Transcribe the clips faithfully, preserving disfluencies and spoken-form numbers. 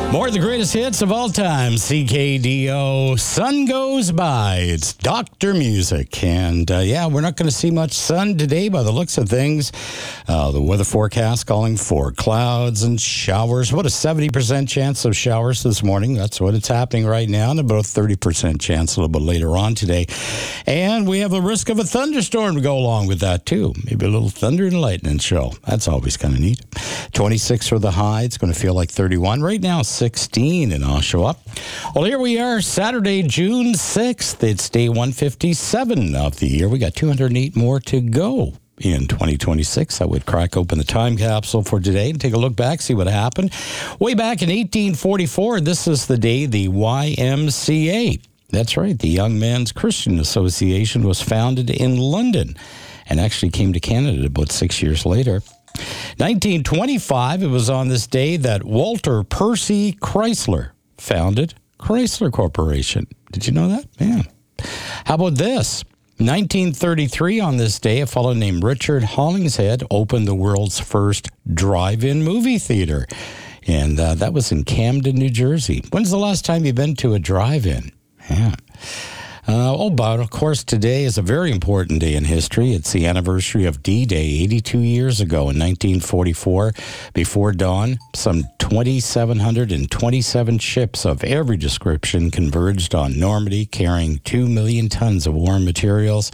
More of the greatest hits of all time. C K D O, Sun Goes By. It's Doctor Music. And, uh, yeah, we're not going to see much sun today by the looks of things. Uh, the weather forecast calling for clouds and showers. What a seventy percent chance of showers this morning. That's what it's happening right now. And about a thirty percent chance a little bit later on today. And we have the risk of a thunderstorm to go along with that, too. Maybe a little thunder and lightning show. That's always kind of neat. twenty-six for the high. It's going to feel like thirty-one. Right now, sixteen in Oshawa. Well, here we are, Saturday, June sixth. It's day one fifty-seven of the year. We got two hundred eight more to go in twenty twenty-six. I would crack open the time capsule for today and take a look back, see what happened. Way back in eighteen forty-four, this is the day the Y M C A, that's right, the Young Men's Christian Association, was founded in London and actually came to Canada about six years later. nineteen twenty-five, it was on this day that Walter Percy Chrysler founded Chrysler Corporation. Did you know that? Yeah. How about this? nineteen thirty-three, on this day, a fellow named Richard Hollingshead opened the world's first drive-in movie theater. And uh, that was in Camden, New Jersey. When's the last time you've been to a drive-in? Yeah. Uh, oh, but of course, today is a very important day in history. It's the anniversary of D-Day, eighty-two years ago in nineteen forty-four. Before dawn, some two thousand seven hundred twenty-seven ships of every description converged on Normandy, carrying two million tons of war materials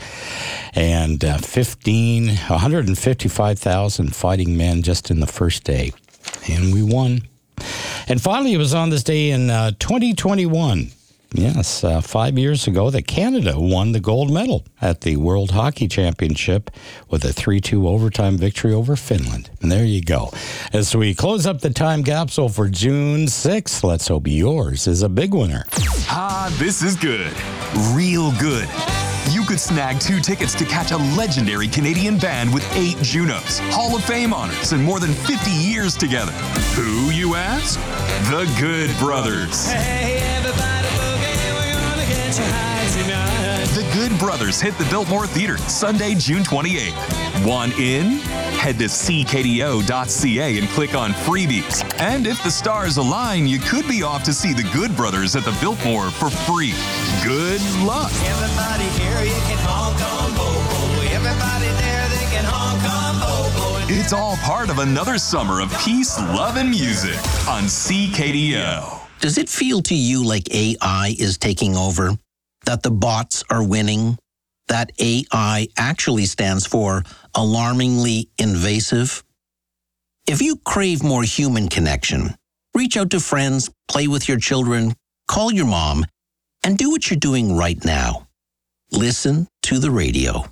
and uh, fifteen, one hundred fifty-five thousand fighting men just in the first day. And we won. And finally, it was on this day in uh, twenty twenty-one. Yes, uh, five years ago that Canada won the gold medal at the World Hockey Championship with a three two overtime victory over Finland. And there you go. As we close up the time capsule for June sixth, let's hope yours is a big winner. Ah, this is good. Real good. You could snag two tickets to catch a legendary Canadian band with eight Junos, Hall of Fame honors, and more than fifty years together. Who, you ask? The Good Brothers. Hey, everybody boogie, we're gonna get you high tonight. The Good Brothers hit the Biltmore Theater Sunday, June twenty-eighth. Want in? Head to c k d o dot c a and click on freebies. And if the stars align, you could be off to see the Good Brothers at the Biltmore for free. Good luck. Everybody here, you can honk on Bobo. Everybody there, they can honk on Bobo. It's all part of another summer of peace, love, and music on C K D O. Does it feel to you like A I is taking over? That the bots are winning? That A I actually stands for alarmingly invasive? If you crave more human connection, reach out to friends, play with your children, call your mom, and do what you're doing right now. Listen to the radio.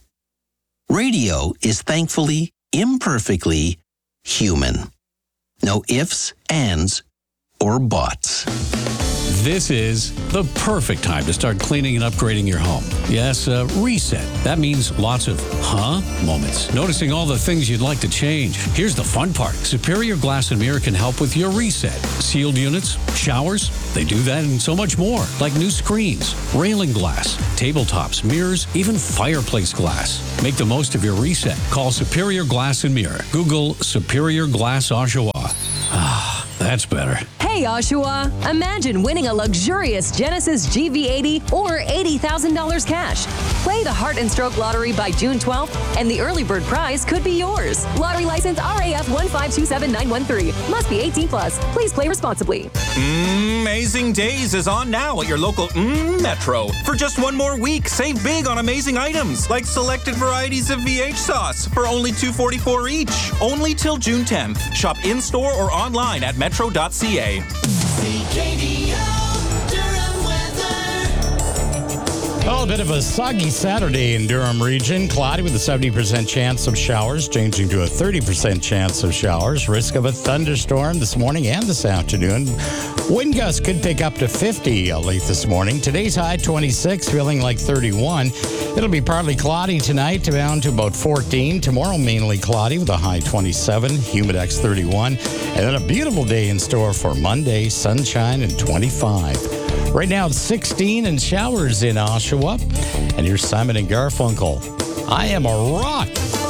Radio is thankfully, imperfectly human. No ifs, ands, or buts. This is the perfect time to start cleaning and upgrading your home. Yes, uh, reset. That means lots of huh moments. Noticing all the things you'd like to change. Here's the fun part. Superior Glass and Mirror can help with your reset. Sealed units, showers, they do that and so much more. Like new screens, railing glass, tabletops, mirrors, even fireplace glass. Make the most of your reset. Call Superior Glass and Mirror. Google Superior Glass Oshawa. Ah, that's better. Hey, Oshawa, imagine winning a luxurious Genesis G V eighty or eighty thousand dollars cash. Play the Heart and Stroke Lottery by June twelfth, and the early bird prize could be yours. Lottery license R A F one five two seven nine one three. Must be eighteen plus. Please play responsibly. Amazing Days is on now at your local mm, Metro. For just one more week, save big on amazing items like selected varieties of V H sauce for only two forty-four each. Only till June tenth. Shop in-store or online at metro dot c a. C K D O, Durham weather. Well, a bit of a soggy Saturday in Durham region. Cloudy with a seventy percent chance of showers, changing to a thirty percent chance of showers. Risk of a thunderstorm this morning and this afternoon. Wind gusts could pick up to fifty late this morning. Today's high twenty-six, feeling like thirty-one. It'll be partly cloudy tonight, down to about fourteen. Tomorrow, mainly cloudy with a high twenty-seven, humidex thirty-one. And then a beautiful day in store for Monday, sunshine and twenty-five. Right now, it's sixteen and showers in Oshawa. And here's Simon and Garfunkel. I am a rock.